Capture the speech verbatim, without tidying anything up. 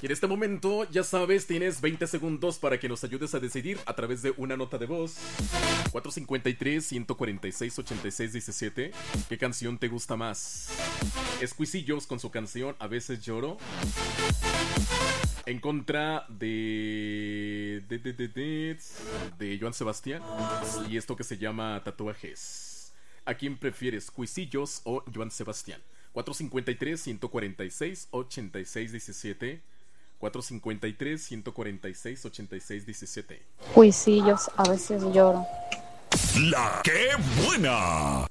Y en este momento, ya sabes, tienes veinte segundos para que nos ayudes a decidir a través de una nota de voz. cuatro cinco tres, uno cuatro seis, ocho seis uno siete. ¿Qué canción te gusta más? Escuisillos con su canción A veces lloro. En contra de de, de, de, de de Joan Sebastián. Y esto que se llama Tatuajes. ¿A quién prefieres, Cuisillos o Joan Sebastián? cuatro cinco tres, uno cuatro seis, ocho seis uno siete. cuatro cinco tres, uno cuatro seis, ocho seis uno siete. Cuisillos, a veces lloro. La que buena.